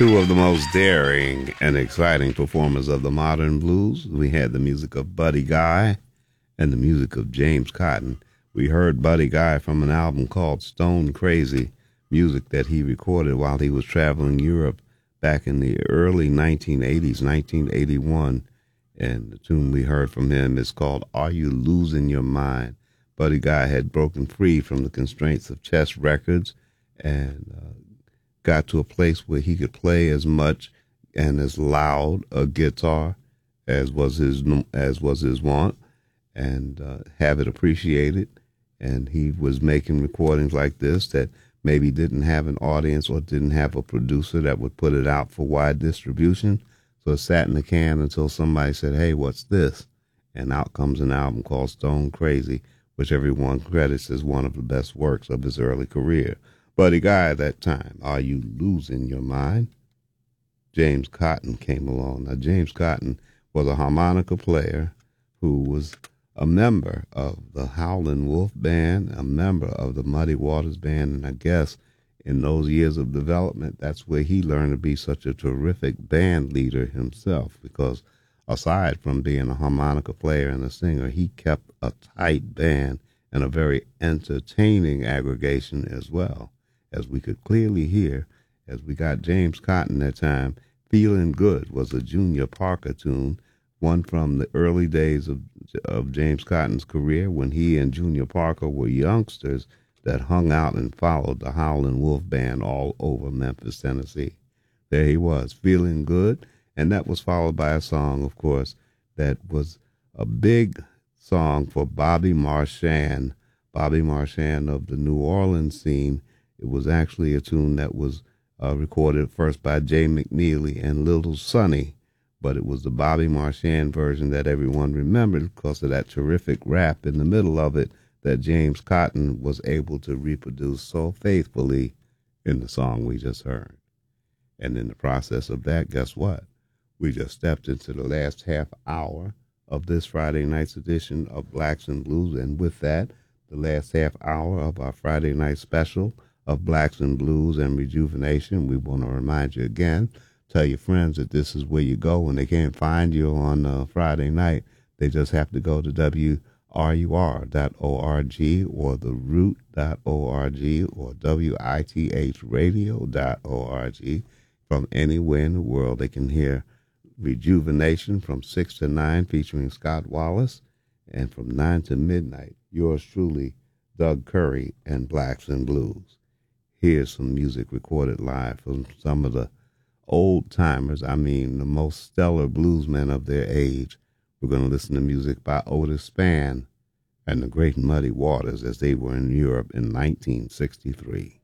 Two of the most daring and exciting performers of the modern blues. We had the music of Buddy Guy and the music of James Cotton. We heard Buddy Guy from an album called Stone Crazy, music that he recorded while he was traveling Europe back in the early 1980s, 1981. And the tune we heard from him is called Are You Losing Your Mind? Buddy Guy had broken free from the constraints of Chess Records and got to a place where he could play as much and as loud a guitar as was his want, and have it appreciated. And he was making recordings like this that maybe didn't have an audience or didn't have a producer that would put it out for wide distribution. So it sat in the can until somebody said, "Hey, what's this?" And out comes an album called Stone Crazy, which everyone credits as one of the best works of his early career. Buddy Guy at that time, Are You Losing Your Mind? James Cotton came along. Now, James Cotton was a harmonica player who was a member of the Howlin' Wolf Band, a member of the Muddy Waters Band, and I guess in those years of development, that's where he learned to be such a terrific band leader himself, because aside from being a harmonica player and a singer, he kept a tight band and a very entertaining aggregation as well. As we could clearly hear, as we got James Cotton that time, Feeling Good was a Junior Parker tune, one from the early days of James Cotton's career when he and Junior Parker were youngsters that hung out and followed the Howlin' Wolf Band all over Memphis, Tennessee. There he was, Feeling Good, and that was followed by a song, of course, that was a big song for Bobby Marchand of the New Orleans scene. It was actually a tune that was recorded first by Jay McNeely and Little Sonny, but it was the Bobby Marchand version that everyone remembered because of that terrific rap in the middle of it that James Cotton was able to reproduce so faithfully in the song we just heard. And in the process of that, guess what? We just stepped into the last half hour of this Friday night's edition of Blacks and Blues, and with that, the last half hour of our Friday night special of Blacks and Blues and Rejuvenation. We want to remind you again, tell your friends that this is where you go when they can't find you on Friday night. They just have to go to WRUR.org or theroot.org or WITHradio.org. From anywhere in the world, they can hear Rejuvenation from 6 to 9 featuring Scott Wallace, and from 9 to midnight, yours truly, Doug Curry and Blacks and Blues. Here's some music recorded live from some of the old timers, the most stellar bluesmen of their age. We're going to listen to music by Otis Spann and the Great Muddy Waters as they were in Europe in 1963.